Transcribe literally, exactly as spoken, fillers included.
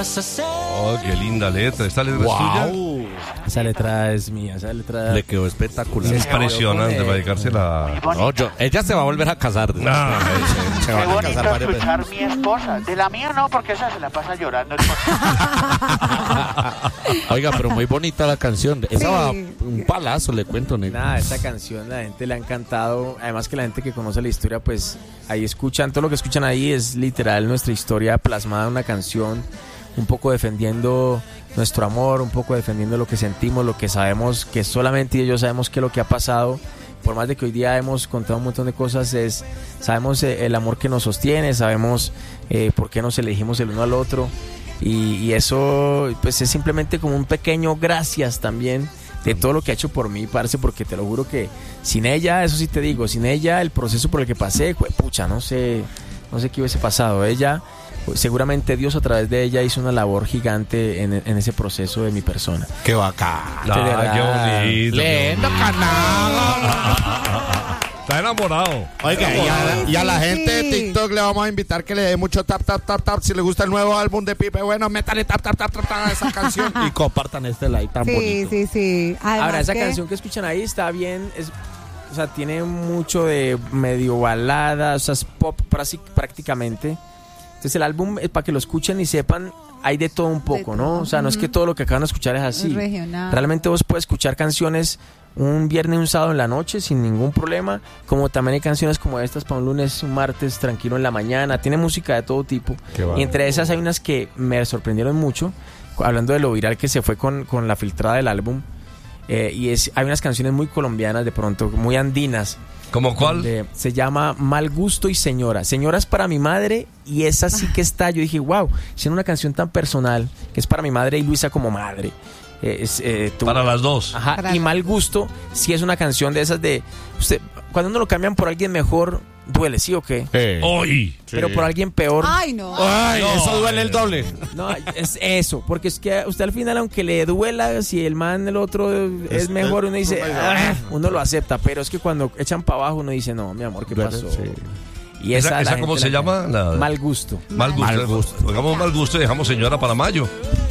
vas a hacer? Oh, qué linda letra. ¿Esta letra Wow. es tuya? Esa letra es mía, esa letra... Le quedó espectacular. Es impresionante para dedicársela. No, yo, ella se va a volver a casar. No, se Qué van a bonito casar varias veces. escuchar mi esposa. De la mía no, porque esa se la pasa llorando. Oiga, pero muy bonita la canción. Esa Sí. va un palazo, le cuento, negro. Nada, esta canción la gente le ha encantado. Además que la gente que conoce la historia, pues ahí escuchan, todo lo que escuchan ahí es literal nuestra historia plasmada en una canción, un poco defendiendo nuestro amor, un poco defendiendo lo que sentimos, lo que sabemos, que solamente ellos sabemos qué es lo que ha pasado. Por más de que hoy día hemos contado un montón de cosas, es sabemos eh, el amor que nos sostiene, sabemos eh, por qué nos elegimos el uno al otro. Y, y eso pues es simplemente como un pequeño gracias también de todo lo que ha hecho por mí, parce, porque te lo juro que sin ella, eso sí te digo, sin ella el proceso por el que pasé, pues, pucha, no sé, no sé qué hubiese pasado. Ella, pues, seguramente Dios a través de ella hizo una labor gigante en, en ese proceso de mi persona. Qué bacán. Ah, qué bonito. Lindo canal. Está enamorado. Oiga, y a, y a la Sí, gente de sí. TikTok le vamos a invitar que le dé mucho tap, tap, tap, tap. Si le gusta el nuevo álbum de Pipe, bueno, métale tap, tap, tap, tap, tap a esa canción y compartan este like tan Sí, bonito. sí, sí. Además Ahora, esa que- canción que escuchan ahí está bien, es, o sea, tiene mucho de medio balada, o sea, es pop prácti- prácticamente. Entonces el álbum, eh, para que lo escuchen y sepan, hay de todo un poco, De ¿no? todo. O sea, no es que Ujú. todo lo que acaban de escuchar es así. Es regional. Realmente vos puedes escuchar canciones un viernes y un sábado en la noche sin ningún problema, como también hay canciones como estas para un lunes, un martes tranquilo en la mañana. Tiene música de todo tipo. Qué Y entre esas hay unas que me sorprendieron mucho, hablando de lo viral que se fue con, con la filtrada del álbum. Eh, y es, hay unas canciones muy colombianas de pronto, muy andinas. ¿Cómo cuál? donde se llama Mal Gusto y Señora. Señora es para mi madre y esa sí que está. Yo dije, wow, siendo una canción tan personal, que es para mi madre y Luisa como madre. Eh, es, eh, tú- Para las dos. Ajá, Para y la- Mal Gusto, sí es una canción de esas de... Usted, cuando uno lo cambian por alguien mejor, duele, ¿sí o qué? Eh, Hoy. Pero por alguien peor... Ay, no. Ay, No, eso duele el eh, doble. No, es eso, porque es que usted al final, aunque le duela, si el man, el otro es, Es- mejor, es- uno dice, "Ah", uno lo acepta, pero es que cuando echan para abajo, uno dice, no, mi amor, ¿qué Duele, pasó? sí. Y ¿Esa, la esa gente cómo la se canta. llama? La- Mal Gusto. Mal gusto. Mal gusto. Hagamos mal gusto y dejamos señora para mayo.